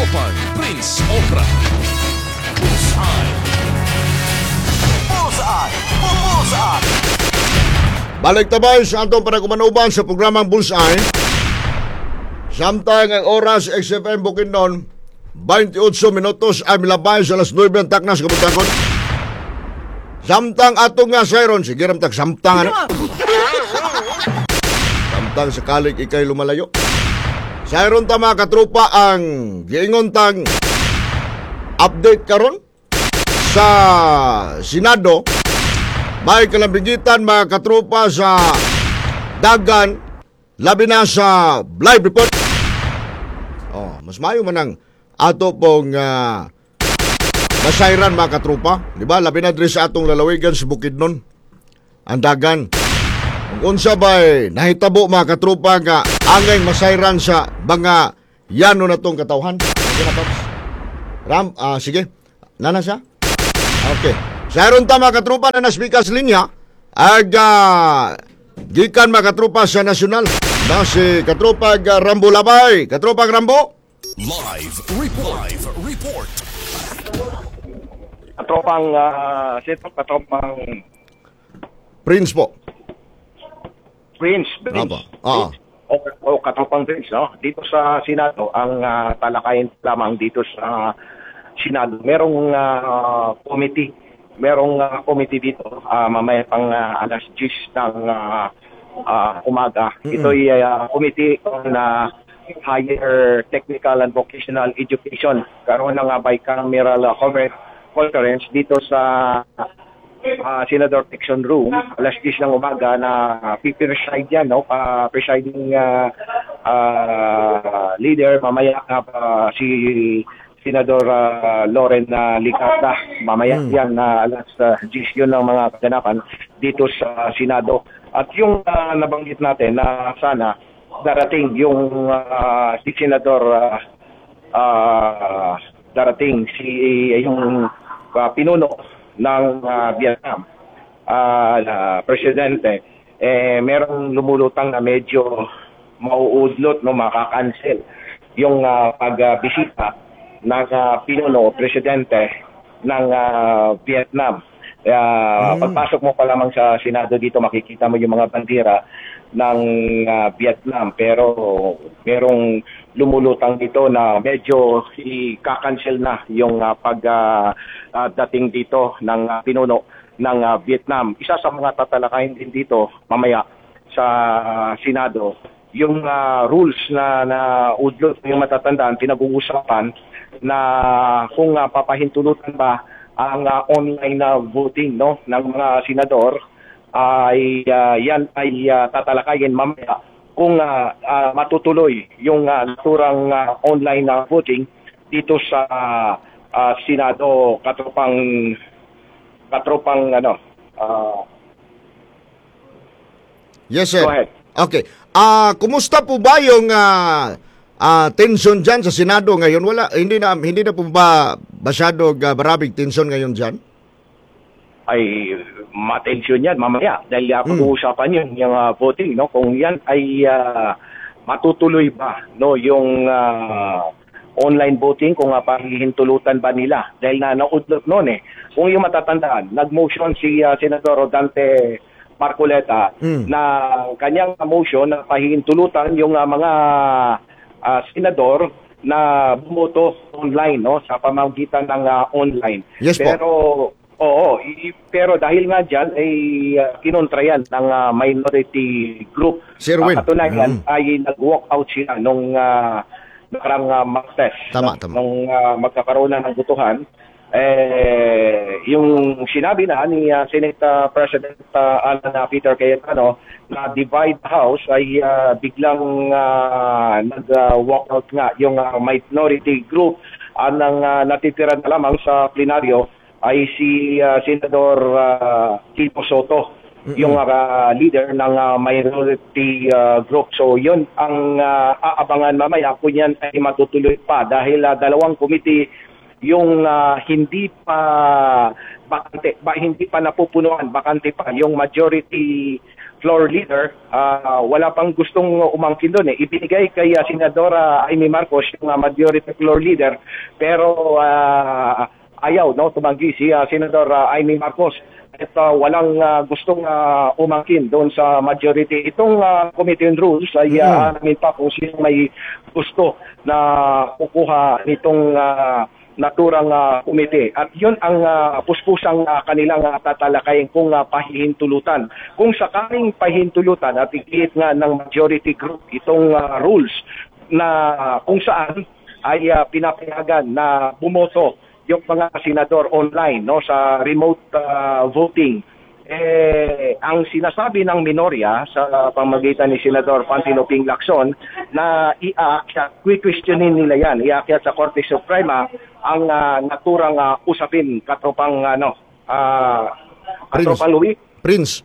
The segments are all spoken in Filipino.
Katropang Prince Okra. Bullseye. Bullseye! Bullseye! Balik tabay sa atong panakumanuban sa programang Bullseye. Samtang ang oras XFM Bukidnon 28 minutos ay milabay sa alas 9 ang taknas kabutakon. Samtang atong nga sayron, sige ramtag samtang ano? Samtang sakalig ikay lumalayo. Sayron ta mga katropa ang giingon tang update karon sa Senado. May kalambigitan mga katropa sa dagan, labi na sa live report. Oh, mas mayo man ang ato pong masayran mga katropa. Di ba? Labi na diri sa atong lalawigan sa Bukidnon. Ang dagan. Kung unsa ba'y nahitabo mga katropa nga angay masayran sa mga yano na tong katawhan. Okay na, Pops? Sige. Nana siya? Okay. Sayron ta mga katropa na naspikas linya ag gikan mga katropa sa nasyonal na si katropa Rambo Labay. Katropa Rambo? Live report. Katropang katropang Prince po. Prince. O katropang Prince, no? Dito sa Senado, ang talakayin lamang dito sa Senado, merong committee dito, mamaya pang alas 10 ng umaga. Ito'y committee on higher technical and vocational education. Karoon ng bicameral conference dito sa Senador Section Room, alas 10 ng umaga na pipreside yan, no? Presiding leader, mamaya si Senador Loren Licata. Mamaya yan na alas 10 yun ng mga kaganapan dito sa Senado. At yung nabanggit natin na sana darating yung si Senador darating yung pinuno ng Vietnam, presidente, merong lumulutang na medyo mauudlot, no, makakancel yung pagbisita ng pinuno, presidente ng Vietnam. Pagpasok mo pa lamang sa Senado dito, makikita mo yung mga bandera ng Vietnam, pero merong lumulutang dito na medyo i-cancel na yung pagdating dito ng pinuno ng Vietnam. Isa sa mga tatalakayin din dito mamaya sa Senado, yung rules na udlot yung matatandaan, pinag-uusapan na kung papahintulutan ba ang online voting, no, ng mga senador, ay yan ay tatalakayin mamaya kung matutuloy yung naturang online voting dito sa Senado. Katropang Yes, sir. Go ahead. Okay. Kumusta po ba yung tension dyan sa Senado ngayon? Hindi na po ba masyado maraming tension ngayon dyan? Ay matensyon yan mamaya dahil pag-uusapan yun yung voting, no, kung yan ay matutuloy ba, no, yung online voting, kung pahihintulutan ba nila dahil naudlot noon kung yung matatandaan, nag-motion si Senador Rodante Marcoleta na kanyang motion na pahihintulutan yung mga senador na bumoto online, no, sa pamamagitan ng online. Yes, pero pero dahil nga dyan ay kinontra yan ng minority group. Katunayan ay nag-walk out sila nung nakarang Martes. Tama. Nung magkakaroon na ng gutuhan. Yung sinabi na ni Senate President Alan Peter Cayetano na divide the House ay biglang nag-walk out nga yung minority group. Ang natitira na lamang sa plenaryo ay si Senador Tito Soto, yung leader ng minority group. So yun ang aabangan mamaya kung yan ay matutuloy pa dahil dalawang committee yung hindi pa napupunuan, bakante pa yung majority floor leader, wala pang gustong umangkin doon eh. Ibinigay kay Senadora Amy Marcos yung majority floor leader, pero ayaw tumanggi si Senador Amy Marcos at walang gustong umangkin doon sa majority. Itong Committee on Rules ay alamin pa kung sino may gusto na kukuha nitong naturang komite. At yun ang puspusang kanilang tatalakayin kung pahihintulutan. Kung sakaling pahihintulutan at ikiit nga ng majority group itong rules na kung saan ay pinapayagan na bumoto yung mga senador online sa remote voting. Ang sinasabi ng minorya sa pamamagitan ni Senador Pantino Ping Lacson na questionin nila yan, iakyat sa Korte Suprema ang naturang usapin katropang katropang Louis? Prince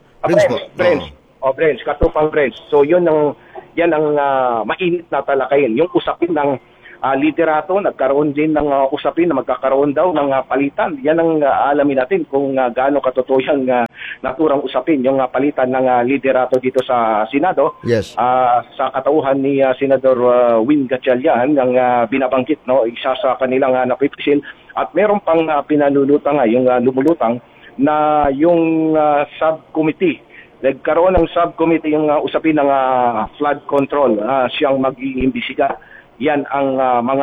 Katropang Prince. So yan ang mainit na talakayin, yung usapin ng liderato. Nagkaroon din ng usapin na magkakaroon daw ng palitan. Yan ang alamin natin kung gaano katotoo yung naturang usapin, yung palitan ng liderato dito sa Senado. Yes. Sa katauhan ni Senador Win Gatchalian, ang binabanggit, isa sa kanilang napipisil. At meron pang pinalulutang, yung lumulutang na yung subcommittee. Nagkaroon ng subcommittee yung usapin ng flood control. Siyang mag-iimbisiga. Yan ang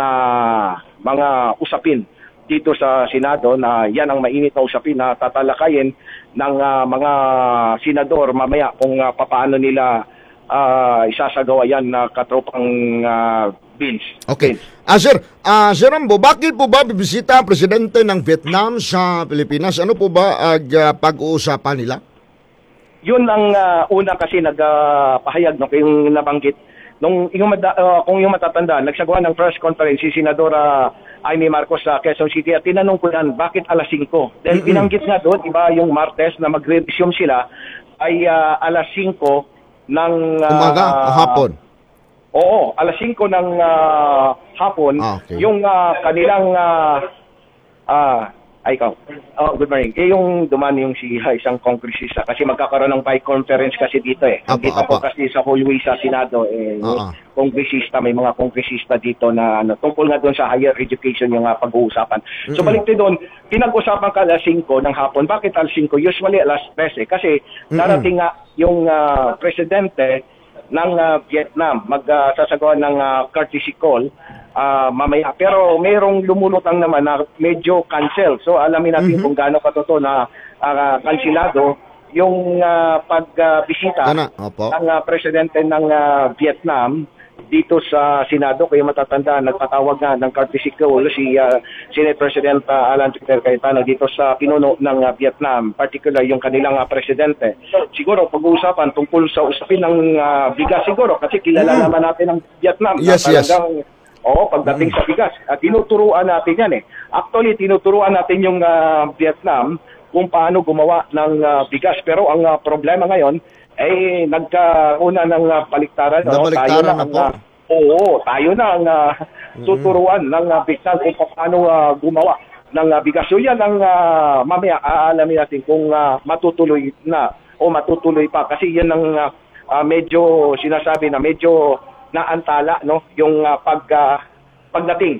mga usapin dito sa Senado na yan ang mainit na usapin na tatalakayin ng mga senador mamaya kung papaano nila isasagawa yan na katropang bills. Okay. Sir Rambo, bakit po ba bibisita ang presidente ng Vietnam sa Pilipinas? Ano po ba ang pag-uusapan nila? Yun ang una kasi nagpahayag yung nabanggit. Kung yung matatandaan, nagsagawa ng press conference si Senadora Amy Marcos sa Quezon City at tinanong ko yan, bakit alas 5? Dahil binanggit nga doon, iba yung Martes na magre-resume sila ay alas 5 ng umaga o hapon? Oo, alas 5 ng hapon. Okay. Yung kanilang good morning. Yung dumani yung isang kongresista kasi magkakaroon ng conference kasi dito eh. Dito po kasi sa hallway sa Senado kongresista, may mga kongresista dito na tungkol nga doon sa higher education yung pag-uusapan. So balik tayo doon, pinag-usapan ka alas 5 ng hapon. Bakit alas 5? Usually alas 13 kasi darating nga yung presidente ng Vietnam magsasagawa ng courtesy call mamaya. Pero mayroong lumulutang naman na medyo cancel. So alamin natin kung gaano katotoo na kansilado yung pagbisita ng presidente ng Vietnam dito sa Senado. Kaya matatanda, nagpatawag nga ng courtesy call si Senate President Alan Peter Cayetano dito sa pinuno ng Vietnam, particular yung kanilang presidente. Siguro pag-uusapan tungkol sa usapin ng bigas siguro kasi kilala naman natin ang Vietnam. Yes. Pagdating sa bigas. Tinuturuan natin yan eh. Actually, tinuturuan natin yung Vietnam kung paano gumawa ng bigas. Pero ang problema ngayon ay nagkaroon ng paliktaran. Nabaliktaran na po. Tayo na ang tuturuan ng Vietnam kung paano gumawa ng bigas. So yan ang mamaya aalamin natin kung matutuloy na o matutuloy pa. Kasi yan ang medyo sinasabi na medyo naantala yung pagdating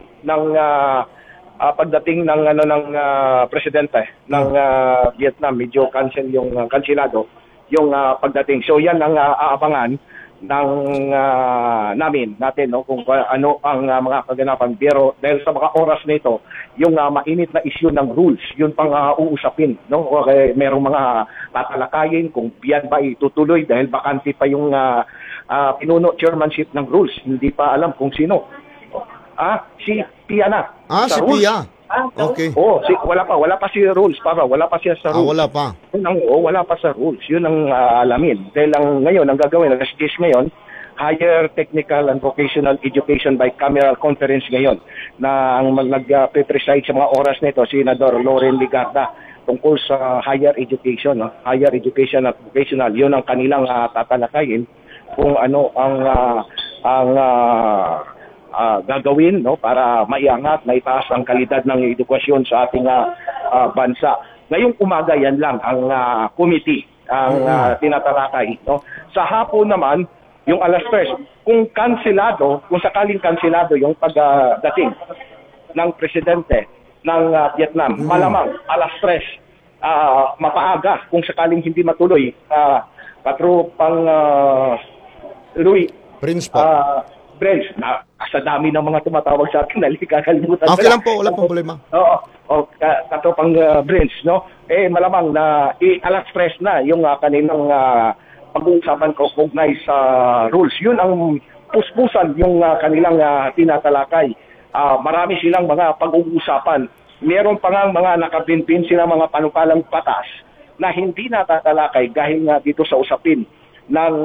ng presidente ng Vietnam. Medyo kansilado yung pagdating. So yan ang aabangan ng natin kung ano ang mga kaganapan. Pero dahil sa mga oras nito, yung mainit na issue ng rules, yun pang uusapin. Merong mga tatalakayin kung yan ba itutuloy dahil bakante pa yung pinuno chairmanship ng rules. Hindi pa alam kung sino. Si Pia na. Si Pia. Okay. Wala pa si rules para. Wala pa siya sa rules. Wala pa. Wala pa sa rules. Yun ang alamin. Dahil ngayon, ang gagawin, nag-case ngayon, Higher Technical and Vocational Education Bicameral Conference ngayon na ang nag-preside sa mga oras nito, Senador Loren Ligarda, tungkol sa higher education. Higher education at vocational. Yun ang kanilang tatalakayin kung ano ang gagawin para maiangat, maitaas ang kalidad ng edukasyon sa ating bansa. Ngayong umaga yan lang ang committee ang tinatalakay, no? Sa hapon naman, yung alas 3, kung sakaling kanselado yung pagdating ng presidente ng Vietnam, malamang alas 3, mapaaga kung sakaling hindi matuloy, katropang Louis, Prince po. Brent, sa dami ng mga tumatawag sa akin, nakalimutan Okay lang po, wala pong problema. Oo, katropang Brent, no? Malamang na alas 3 na yung kanilang pag-uusapan kaugnay sa rules. Yun ang puspusan yung kanilang tinatalakay. Marami silang mga pag-uusapan. Meron pa nga mga nakapinpin sila mga panukalang batas na hindi natatalakay dahil nga dito sa usapin ng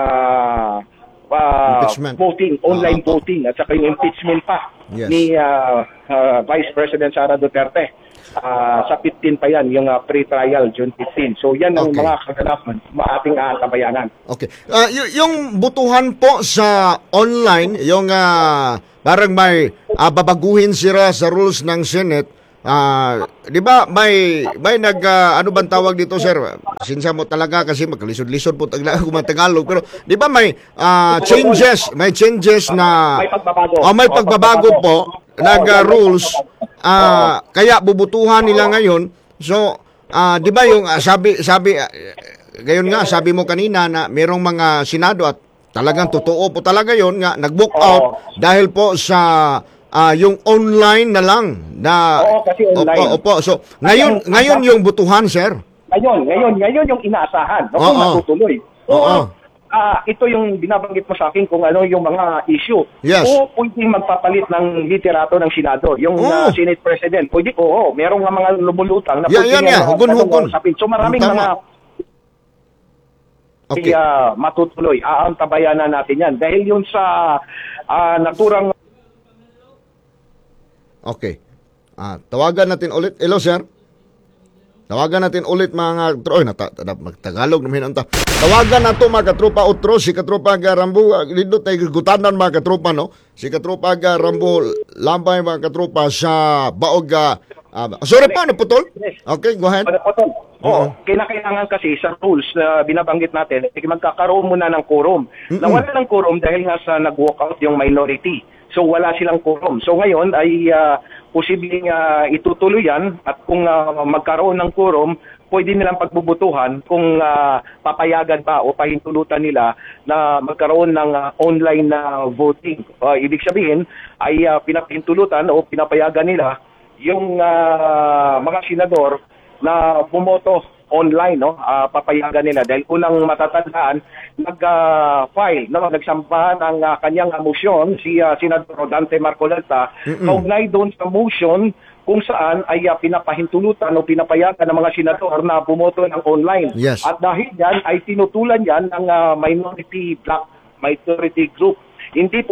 voting, online voting at saka yung impeachment pa ni Vice President Sara Duterte. Sa 15 pa yan, yung pre-trial June 15. So yan ang mga kaganapan ating tabayanan. Okay. Yung butuhan po sa online, yung parang may babaguhin sila sa rules ng Senate. Di ba may ano bang tawag dito, sir? Sinsa mo talaga kasi magkalisod-lisod po Tagalog, pero di ba may changes na may pagbabago po rules, kaya bubutuhan nila ngayon. So di ba yung sabi gayon nga, sabi mo kanina na merong mga senado at talagang totoo po talaga yon nga nag-book out dahil po sa yung online na lang na kasi online. Opo. So ngayon yung butuhan, sir. Ngayon yung inaasahan, no? Kung matutuloy. Ito yung binabanggit mo sa akin kung ano yung mga issue. Yes. O pwedeng magpapalit ng liderato ng Senado, yung Senate President. Pwede, merong mga lumulutang na hugon. So maraming mga matutuloy. Aantabayanan natin yan. Dahil yun sa naturang. Okay. Tawagan natin ulit. Hello, sir. Tawagan natin ulit mga Tagalog namin anta. Tawagan na to mga katropa otro, si katropa Rambo, dito tayo gutanan mga katropa, no? Si katropa Rambo Lambay mga katropa sa Baog. Sorry pa, naputol? Okay, go ahead. Naputol. Kailangan kasi sa rules na binabanggit natin, magkakaroon muna ng quorum. Nawala ng quorum dahil nga sa nag-walkout yung minority. So wala silang quorum. So ngayon ay posibleng itutuloy yan at kung magkaroon ng quorum, pwede nilang pagbubutuhan kung papayagan pa o pahintulutan nila na magkaroon ng online voting. Ibig sabihin ay pinapahintulutan o pinapayagan nila yung mga senador na bumoto online, no? Papayagan nila dahil unang matatandaan nag-file, no? Nagsampa ng kanyang motion si Senador Dante Marcoleta kaugnay doon sa motion kung saan ay pinapahintulutan o pinapayagan ng mga senador na bumoto ng online. Yes. At dahil yan ay tinutulan yan ng minority group. Hindi po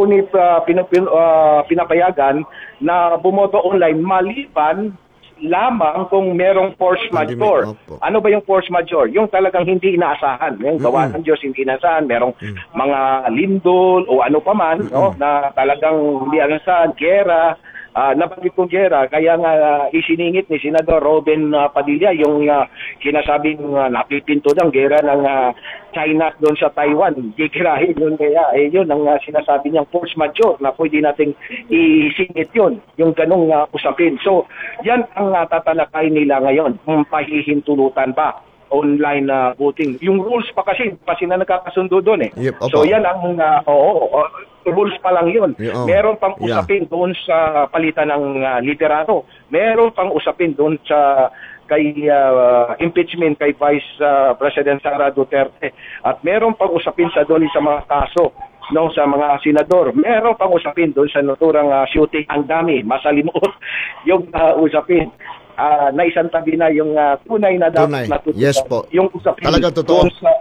pinapayagan na bumoto online maliban lamang kung merong force majeure. Ano ba yung force majeure? Yung talagang hindi inaasahan. Yung gawa ng Diyos hindi inaasahan. Merong mga lindol o ano pa man, no, na talagang hindi inaasahan, gera, nabanggit kong gera, kaya nga isiningit ni Senador Robin Padilla yung sinasabing napipinto ng gera ng China doon sa Taiwan. Gigirahin yun kaya. Yun ang sinasabi niyang force majeure na pwede nating isingit yun. Yung ganong usapin. So, yan ang tatalakay nila ngayon. Pahihintulutan ba online voting. Yung rules pa kasi na nagkakasundo doon eh. Yep, so yan ang rules pa lang yun. Meron pang usapin doon sa palitan ng liderato. Meron pang usapin doon sa kay impeachment kay Vice President Sara Duterte. At meron pang usapin sa doon sa mga kaso no, sa mga senador. Meron pang usapin doon sa naturang shooting. Ang dami, masalimuot yung usapin. Na isang tabi na yung tunay na dapat natutunan. Yes po. Yung usapin talaga totoo.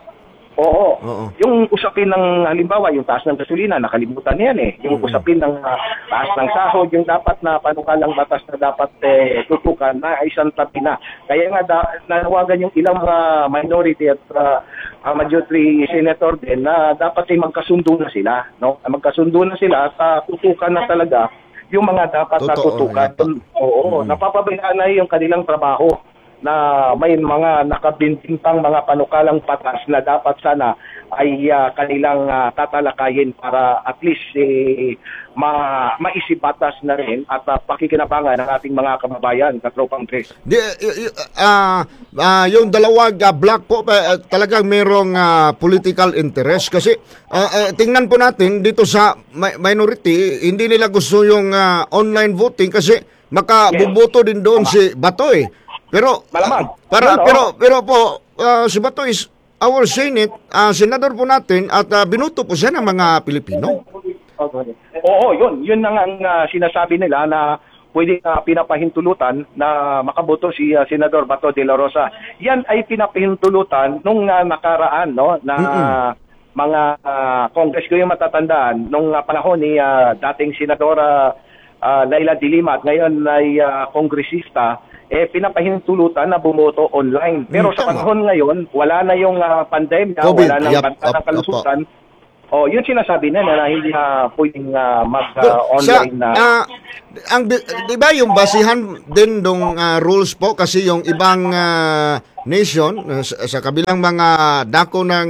Yung usapin ng halimbawa, yung taas ng gasolina, nakalimutan niyan eh. Yung usapin ng taas ng sahod, yung dapat na panukalang batas na dapat tutukan na isang tabi na. Kaya nga nanawagan yung ilang minority at majority senator din na dapat ay magkasundo na sila, no? Magkasundo na sila at tutukan na talaga yung mga dapat natutukan. Napapabayaan na yung kanilang trabaho na may mga nakabintintang mga panukalang batas na dapat sana ay kanilang tatalakayin para at least maisibatas na rin at pakikinabangan ng ating mga kababayan, katropang Chris. Yung dalawang block po, talagang merong political interest kasi tingnan po natin dito sa minority, hindi nila gusto yung online voting kasi makabuboto din doon si Bato Pero Malamang. pero po si Bato is our Senate, senador po natin at binuto po siya ng mga Pilipino. Oo, yun ang sinasabi nila na pwede pinapahintulutan na makaboto si Senador Bato de la Rosa. Yan ay pinapahintulutan nung nakaraan na mga Congress ko yung matatandaan nung panahon ni dating Senadora Laila de Lima at ngayon ay kongresista, pinapahintulutan na bumoto online. Pero sa panahon ngayon, wala na yung pandemya, COVID, wala nang banta ng kalusutan. Yun sinasabi na hindi pwedeng mag-online na. Di ba yung basihan din ng rules po kasi yung ibang nation sa kabilang mga dako ng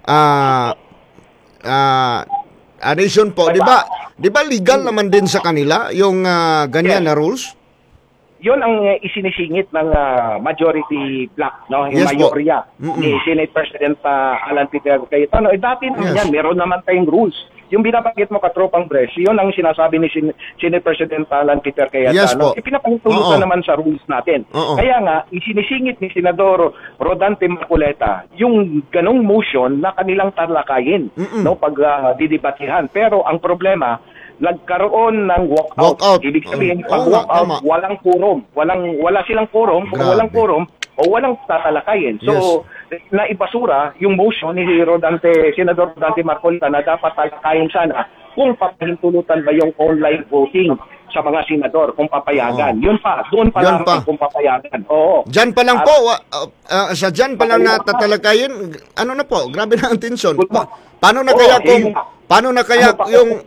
nation po, di ba legal naman din sa kanila yung ganyan na rules? Yun ang isinisingit ng majority bloc, no? Yung Yes, mayorya ni Senate President Alan Peter Cayetano. Dati yan, meron naman tayong rules. Yung binabanggit mo, katropang Bres, yun ang sinasabi ni Senate President Alan Peter Cayetano. Yes, po. Pinapahintulutan naman sa rules natin. Kaya nga, isinisingit ni Senador Rodante Marcoleta yung ganong motion na kanilang talakayin, no, pag didibatihan. Pero ang problema, nagkaroon ng walkout. Ibig sabihin, pag walkout, walang quorum. Wala silang quorum. Kung walang quorum, o walang tatalakayin. So, naibasura yung motion ni Senador Rodante Marcoleta na dapat talakayin sana kung papahintulutan ba yung online voting sa mga senador, kung papayagan. Doon pa lang kung papayagan. Oo. Diyan pa lang po, sa diyan pa lang natatalakayin, ano na po, grabe na ang tensyon. Paano na kaya yung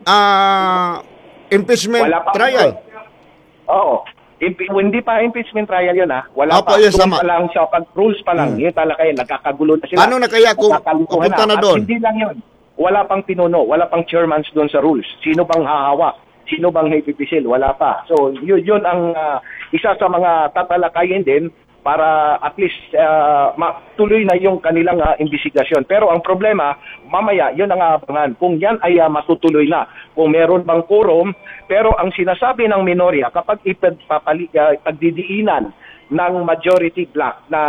impeachment trial? Oo. Hindi pa impeachment trial yun Wala Opo, pa. Yes, pa lang siya, pag rules pa lang, yun talaga yun, nagkakagulo na sila. Paano na kaya kung papunta na doon? At hindi lang yun. Wala pang pinuno, wala pang chairmans doon sa rules. Sino bang hahawak? Sino bang hipipisil? Wala pa. So, yun ang isa sa mga tatalakayin din para at least matuloy na yung kanilang investigasyon. Pero ang problema, mamaya, yun ang abangan. Kung yan ay matutuloy na, kung meron bang quorum, pero ang sinasabi ng minorya, kapag pagdidiinan ng majority bloc na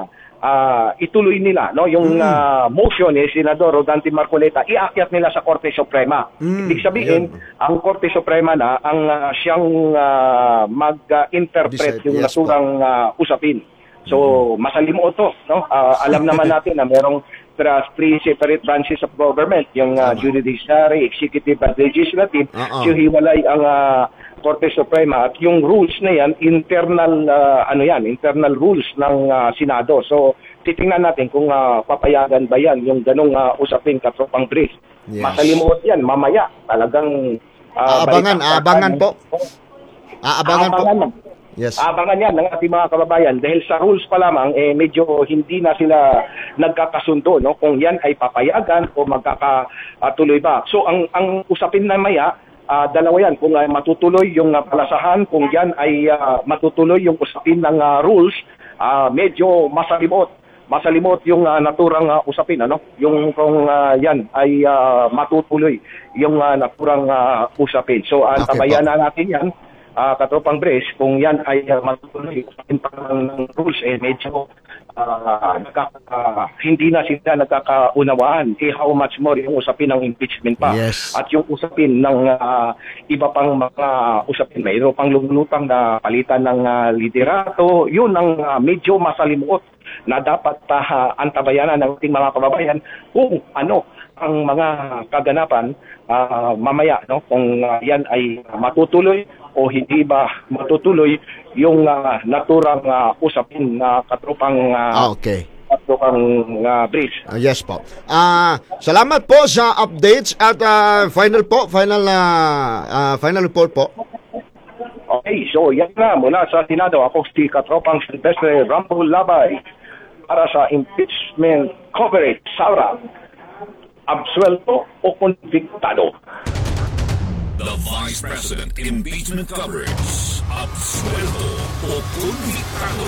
ituloy nila yung motion ni Senador Rodante Marcoleta, iakyat nila sa Korte Suprema. Ibig sabihin, ang Korte Suprema na ang siyang mag-interpret yung naturang usapin. So, masalimuot to, no? Alam naman natin na merong three separate branches of government, yung judiciary, executive at legislative. So, hiwalay ang Korte Suprema at yung rules na yan, internal internal rules ng Senado. So, titingnan natin kung papayagan ba yan yung ganong usapin, katropang Bres. Yes. Masalimuot yan, mamaya talagang abangan po. Yes. Abangan yan ng ating mga kababayan dahil sa rules pa lamang medyo hindi na sila nagkakasundo, no, kung yan ay papayagan o magkakatuloy ba. So ang usapin na maya, dalawa yan, kung matutuloy yung palasahan, kung yan ay matutuloy yung usapin ng rules, medyo masalimot yung naturang usapin, yung kung yan ay matutuloy yung naturang usapin. So tabayan na natin yan, katropang Bres, kung yan ay matutuloy usapin pa ng rules, medyo hindi na sila nagkakaunawaan. How much more yung usapin ng impeachment pa. Yes. At yung usapin ng iba pang mga usapin, mayroon pang lumulutang na palitan ng liderato, yun ang medyo masalimuot na dapat antabayanan ng ating mga kababayan kung ano ang mga kaganapan mamaya, no, kung yan ay matutuloy o hindi ba matutuloy yung naturang usapin na katropang Bres. Yes po. Salamat po sa updates at final report po. Okay. Okay, so yan na mula sa Senado. Ako si Katropang Silvestre Rambo Labay para sa impeachment coverage. Saura, absuelto o konviktado? The Vice President Impeachment Coverage. Absuelto o convictado.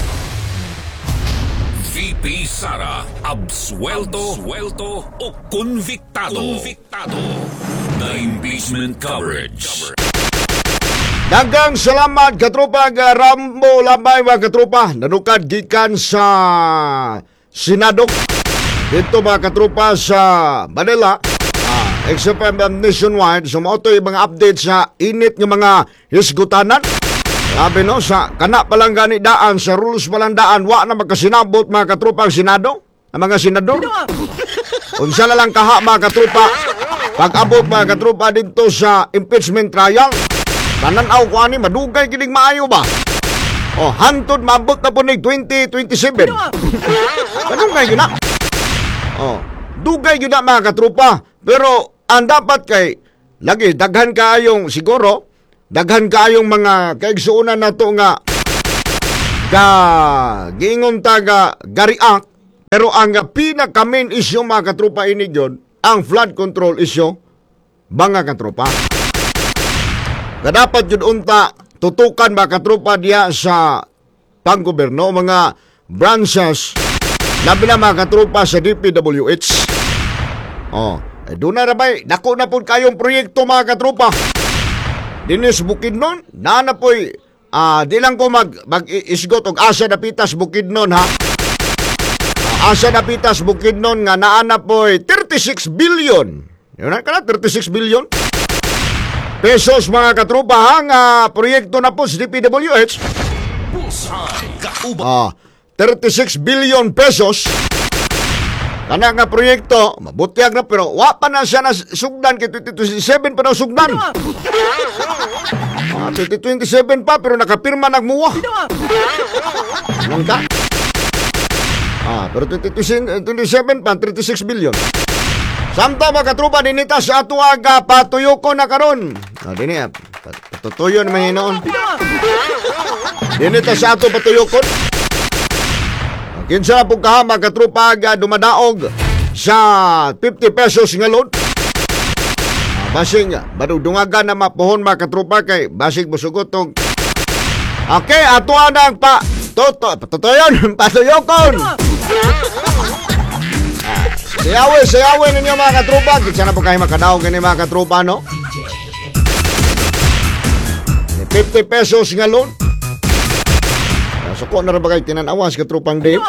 VP Sara, absuelto o convictado. The Impeachment Coverage. Daghang salamat katropa Rambo Labay mga katropa. Nanukad gikan sa Senado. Dito mga katropa sa Manila. XFM nationwide. So mo yung mga update sa init ng mga hisgutanan. Sabi no, sa kana palang gani daan, sa rules palang daan, wa na magkasinabot mga katropa ang Senado. Ang mga senador. Unsa na lang kaha mga katropa. Pag-abot mga katropa dito sa impeachment trial. Tananaw ko ani, madugay kining maayo ba? O, hantod mabot na po ni 2027. Ganun kayo na. O, dugay yun na mga katropa. Pero, ang dapat kay, lagi, daghan kaayong, siguro, daghan kaayong mga kaigsuunan na to nga, giingon taga, gariak. Pero ang pinaka-main issue mga katropa ini yun, ang flood control issue, mga katropa. Dapat yun unta tutukan mga katropa diya sa panggoberno, mga branches, labi na mga katropa sa DPWH. Doon na rabay, dako na po kayong proyekto mga katropa. Dinis Bukidnon, na po'y, di lang ko mag-isgot og asa na pitas Bukidnon ha. Asa na pitas Bukidnon nga naana po'y 36 billion. Yun na ka na, 36 billion. Pesos mga katropa hang proyekto na po sa DPWH. Bullseye, kauba. 36 billion pesos. Kana nga proyekto, mabutiag na pero wa pa na siya na sugdan kay 2027 pa na sugdan. 2027 pa pero nakapirma nagmuwa. Nangka? Pero 2027 pa 36 billion. Samta mga katropa dinita sa ato aga patuyoko na karon. Dini patutuyo na mahinoon. Dinita sa ato patuyokon. Kinsa na po kaha mga katropa aga dumadaog sa 50 pesos nga load. Basing badudungagan na mapuhon mga katropa kay basig musugot tong. Okay, ato ang patutuyon patuyokon. Sayawin ninyo mga katropa. Kitsa na po kayo makadaog ganyan mga katropa, no? 50 pesos nga loan. Suko na rin ba kayo tinanawas katropang Dave?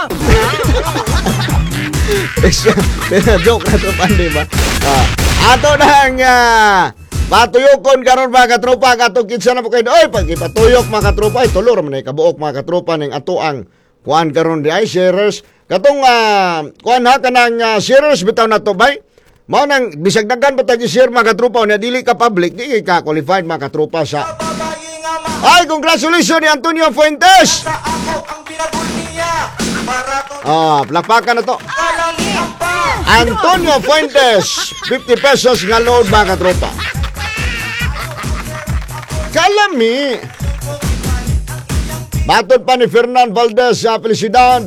Joke na tropang Dave, ba? Ato na ang patuyokon karon mga katropa. Ato kitsa na po kayo. Oy, pag ipatuyok mga katropa. Ay, tulor man ay kabuok mga katropa ng ato ang kuhan karon di ay sharers. Katong kuan ha kanang shares bitaw na to bay. Mao nang bisag daghan pa tagi share mga katropa na dili ka public, di ka qualified mga katropa sa. Ay, congratulations ni Antonio Fuentes. Plakpakan na to. Antonio Fuentes, 50 pesos nga load mga katropa. Kalami. Batod pa ni Fernan Valdez sa Felicidad.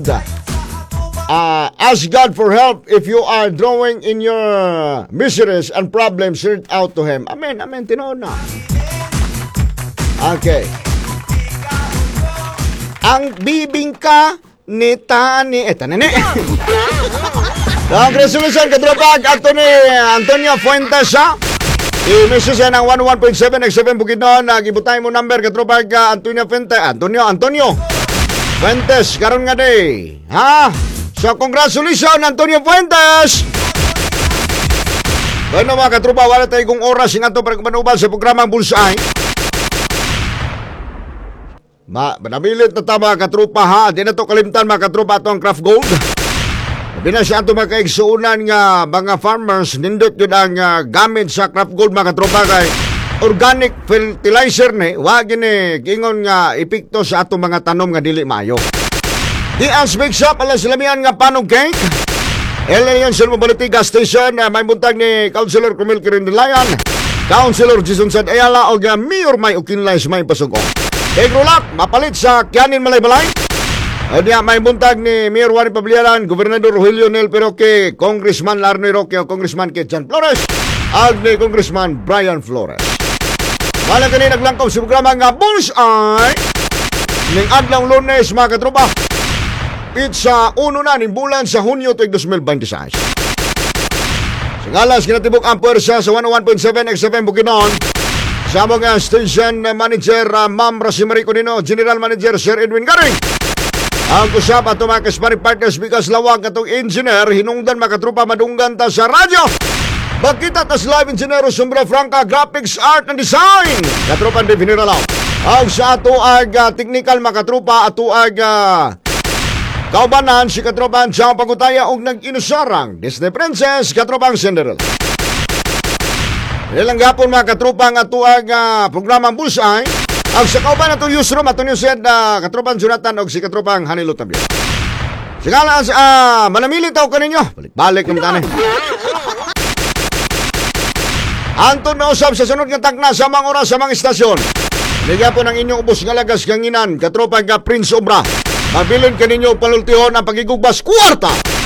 Ask God for help if you are drawing in your miseries and problems, reach out to Him. Amen, amen, tinoon na. Okay. Ang bibingka ni Tani, tanani. Congratulations, katropag, Antonio Fuentes, ha? I-message siya ng 11.7 X7 Bukidnon. Gibutay mo number, katropag, Antonio Fuentes. Antonio Fuentes, karon nga day. Ha? So, congratulations, Antonio Fuentes! Bueno, mga katropa, wala tayo kung oras nga ito para kumanubal sa programang Bullseye. Manamilit na ito, mga katropa, ha? Di na ito kalimtan, mga katropa, ito ang craft gold. Sabi na siya ito magkaigsuunan nga mga farmers, nindot yun ang gamit sa craft gold, mga katropa, kay organic fertilizer ni, wag yun gingon nga epekto sa atong mga tanom nga dili maayo. Di ang speak shop, alas silamihan nga panog cake. Elian sa Mobility Gas Station, may buntag ni Councilor Camille Kirindilayan. Councilor Jason Sad Ayala o Mayor May Ukinlay sa may pasugong. Tegrolak, mapalit sa Kianin Malay-Balay. O diya, may buntag ni Mayor Juan Pabliaran, Gobernador Rogelio Nel Peroque, Congressman Larnoy Roque o Congressman Ketchan Flores, at ni Congressman Brian Flores. Wala kanina naglangkop sa programa nga Bullseye ning adlang Lunes mga katropa. Pizza uno na ning bulan sa Hunyo tuig 2026. Singalas kinatibok ang puwersa sa 101.7 XFM Bukidnon. Sa mga station manager Ma'am Rosemary Cunino, General Manager Sir Edwin Garing. Ang kusap at mga kasparing partners bigas lawag atong engineer hinungdan makatrupa madunggan ta sa radyo. Bakita tas live engineer Sombra Franca graphics art and design. Katrupan di biniralaw. Ang sa ato ag technical makatrupa ato ag kaubanan si katrupan sa pagutaya og nag-inusarang Disney Princess katropang Cinderella. Ilang gapon mga katropang ato ag programang Bullseye. Ang sa kauban ato newsroom ato news katropang Jonathan og si katropang Hanilo Tabio. Sigala manamili taw kaninyo. Balik ng tanay. Anton na usab sa sunod nga tagna sa mga oras sa mga istasyon. Liga po ng inyong ubos nga lagas kanginan, katropang ka Prince Obra. Mabilin kaninyo palultihon ang pagigugbas kwarta